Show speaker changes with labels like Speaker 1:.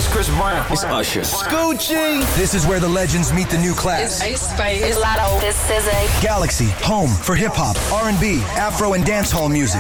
Speaker 1: Chris Brown. It's Usher.
Speaker 2: Scoochie. This is where the legends meet the new class.
Speaker 3: It's Ice Spice. It's Lotto. This is a
Speaker 2: Galaxy, home for hip-hop, R&B, Afro, and dancehall music.